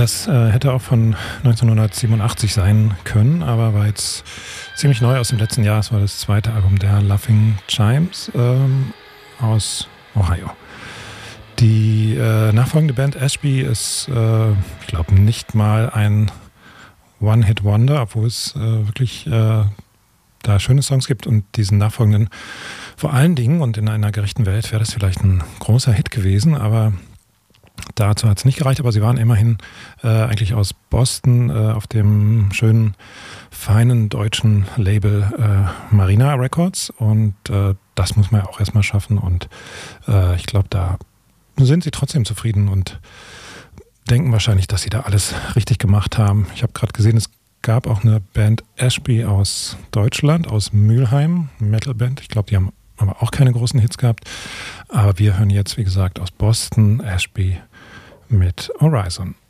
das hätte auch von 1987 sein können, aber war jetzt ziemlich neu aus dem letzten Jahr. Es war das zweite Album der Laughing Chimes aus Ohio. Die nachfolgende Band Ashby ist, ich glaube, nicht mal ein One-Hit-Wonder, obwohl es wirklich da schöne Songs gibt, und diesen nachfolgenden vor allen Dingen, und in einer gerechten Welt wäre das vielleicht ein großer Hit gewesen, aber dazu hat es nicht gereicht. Aber sie waren immerhin eigentlich aus Boston auf dem schönen, feinen deutschen Label Marina Records, und das muss man ja auch erstmal schaffen, und ich glaube, da sind sie trotzdem zufrieden und denken wahrscheinlich, dass sie da alles richtig gemacht haben. Ich habe gerade gesehen, es gab auch eine Band Ashby aus Deutschland, aus Mülheim, Metalband. Ich glaube, die haben aber auch keine großen Hits gehabt. Aber wir hören jetzt, wie gesagt, aus Boston Ashby mit Horizon.